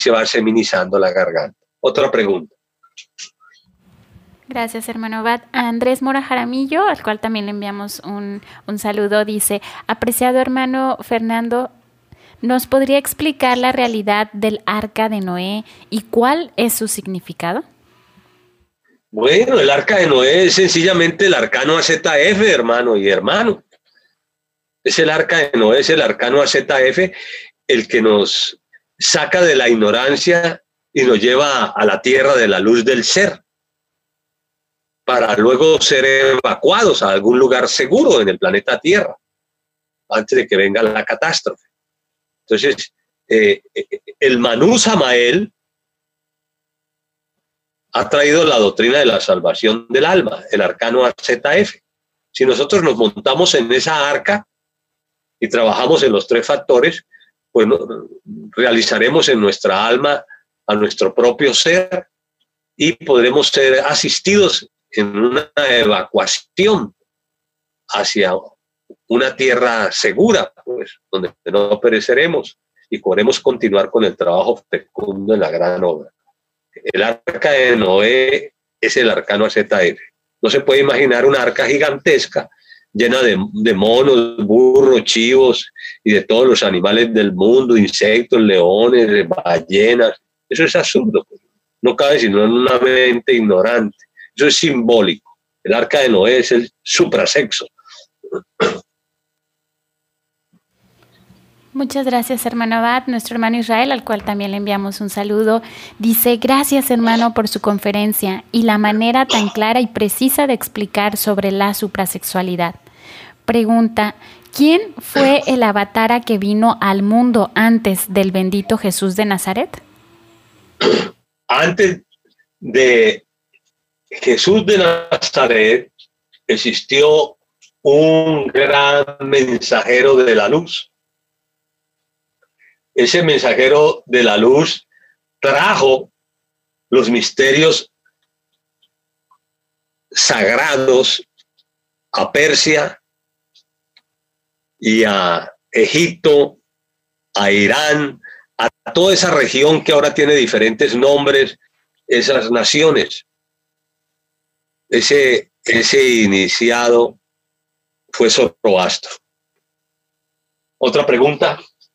se va seminizando la garganta. Otra pregunta. Gracias, hermano Abad. A Andrés Mora Jaramillo, al cual también le enviamos un saludo, dice: apreciado hermano Fernando, ¿nos podría explicar la realidad del arca de Noé y cuál es su significado? Bueno, el arca de Noé es sencillamente el arcano AZF, hermano y hermano. Es el arca de Noé, es el arcano AZF, el que nos saca de la ignorancia y nos lleva a la tierra de la luz del ser, para luego ser evacuados a algún lugar seguro en el planeta Tierra, antes de que venga la catástrofe. Entonces, el Manú Samael ha traído la doctrina de la salvación del alma, el arcano AZF. Si nosotros nos montamos en esa arca y trabajamos en los tres factores, pues realizaremos en nuestra alma a nuestro propio ser y podremos ser asistidos en una evacuación hacia una tierra segura, pues, donde no pereceremos y podremos continuar con el trabajo fecundo en la gran obra. El arca de Noé es el arcano AZF. No se puede imaginar una arca gigantesca llena de monos, burros, chivos y de todos los animales del mundo, insectos, leones, ballenas. Eso es absurdo. No cabe sino en una mente ignorante. Eso es simbólico. El arca de Noé es el suprasexo. Muchas gracias, hermano Abad. Nuestro hermano Israel, al cual también le enviamos un saludo, dice: gracias, hermano, por su conferencia y la manera tan clara y precisa de explicar sobre la suprasexualidad. Pregunta: ¿quién fue el avatara que vino al mundo antes del bendito Jesús de Nazaret? Antes de Jesús de Nazaret existió un gran mensajero de la luz. Ese mensajero de la luz trajo los misterios sagrados a Persia y a Egipto, a Irán, a toda esa región que ahora tiene diferentes nombres, esas naciones. Ese iniciado fue Zoroastro. ¿Otra pregunta?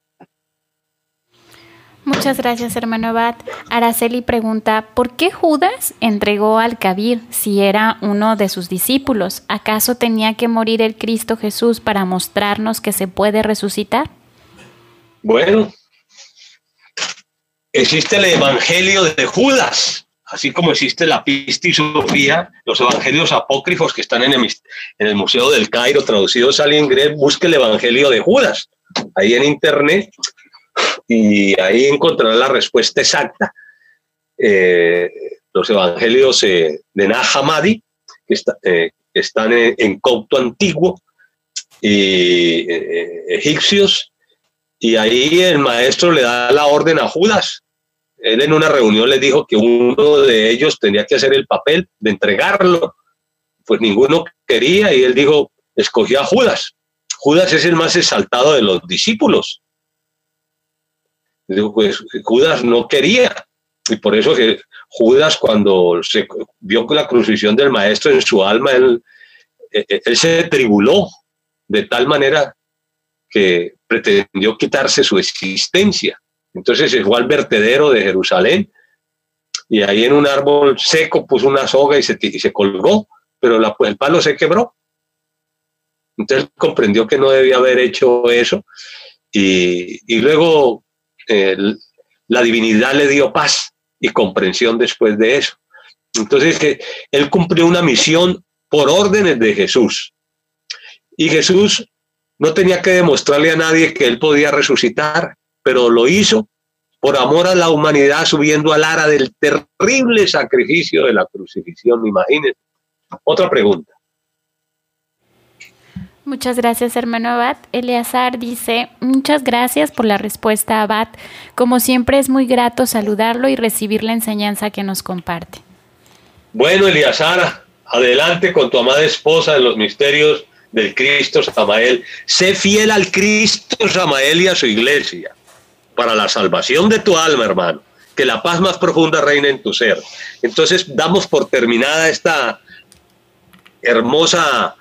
Muchas gracias, hermano Abad. Araceli pregunta: ¿por qué Judas entregó al Kabir si era uno de sus discípulos? ¿Acaso tenía que morir el Cristo Jesús para mostrarnos que se puede resucitar? Bueno, existe el Evangelio de Judas, así como existe la Pista y Sofía, los evangelios apócrifos que están en el Museo del Cairo, traducidos al inglés. Busque el Evangelio de Judas ahí en internet y ahí encontrará la respuesta exacta. Los evangelios de Nag Hammadi, que están en copto antiguo y egipcios, y ahí el maestro le da la orden a Judas. Él en una reunión le dijo que uno de ellos tenía que hacer el papel de entregarlo, pues ninguno quería, y él dijo, escogió a Judas. Judas es el más exaltado de los discípulos. Digo, pues Judas no quería, y por eso que Judas, cuando se vio la crucifixión del maestro en su alma, él se tribuló de tal manera que pretendió quitarse su existencia. Entonces se fue al vertedero de Jerusalén y ahí en un árbol seco puso una soga y se colgó, pero el palo se quebró. Entonces comprendió que no debía haber hecho eso y luego la divinidad le dio paz y comprensión después de eso. Entonces él cumplió una misión por órdenes de Jesús. Y Jesús no tenía que demostrarle a nadie que él podía resucitar, pero lo hizo por amor a la humanidad, subiendo al ara del terrible sacrificio de la crucifixión. Imagínense. Otra pregunta. Muchas gracias, hermano Abad. Eleazar dice: muchas gracias por la respuesta, Abad. Como siempre es muy grato saludarlo y recibir la enseñanza que nos comparte. Bueno, Eleazar, adelante con tu amada esposa en los misterios del Cristo Samael. Sé fiel al Cristo Samael y a su iglesia para la salvación de tu alma, hermano, que la paz más profunda reine en tu ser. Entonces damos por terminada esta hermosa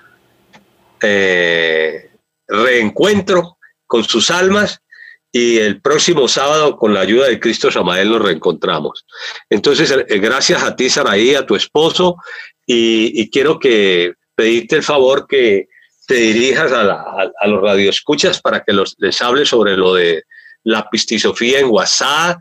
reencuentro con sus almas, y el próximo sábado, con la ayuda de Cristo Samael, nos reencontramos. Entonces, gracias a ti, Saraí, a tu esposo, y quiero pedirte el favor que te dirijas a los radioescuchas para que les hables sobre lo de la pistisofía en WhatsApp,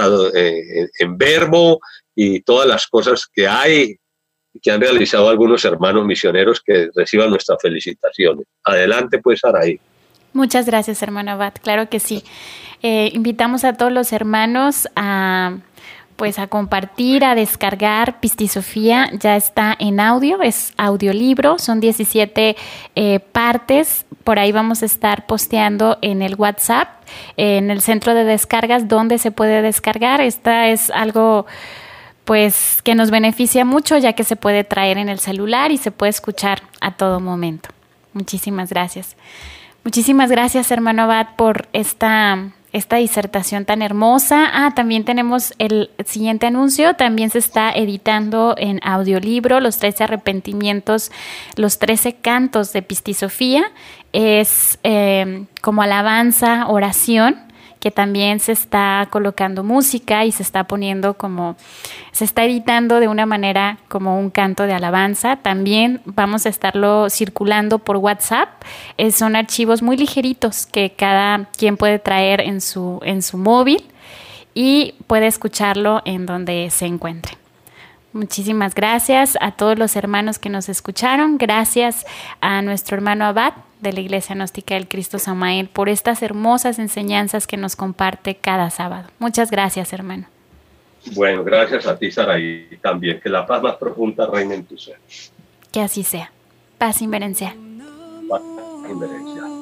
en Verbo, y todas las cosas que hay, que han realizado algunos hermanos misioneros, que reciban nuestras felicitaciones. Adelante, pues, Saraí. Muchas gracias, hermano Abad. Claro que sí. Invitamos a todos los hermanos a compartir, a descargar Pistisofía. Ya está en audio, es audiolibro, son 17 partes. Por ahí vamos a estar posteando en el WhatsApp, en el centro de descargas, donde se puede descargar. Esta es algo pues que nos beneficia mucho, ya que se puede traer en el celular y se puede escuchar a todo momento. Muchísimas gracias. Muchísimas gracias, hermano Abad, por esta disertación tan hermosa. También tenemos el siguiente anuncio. También se está editando en audiolibro los 13 arrepentimientos, los 13 cantos de Pistisofía. Es como alabanza, oración, que también se está colocando música y se está editando de una manera como un canto de alabanza. También vamos a estarlo circulando por WhatsApp. Son archivos muy ligeritos que cada quien puede traer en su móvil y puede escucharlo en donde se encuentre. Muchísimas gracias a todos los hermanos que nos escucharon. Gracias a nuestro hermano Abad de la Iglesia Gnóstica del Cristo Samael por estas hermosas enseñanzas que nos comparte cada sábado. Muchas gracias, hermano. Bueno, gracias a ti, Saraí, también. Que la paz más profunda reine en tu ser. Que así sea. Paz inverencial. Paz inverencial.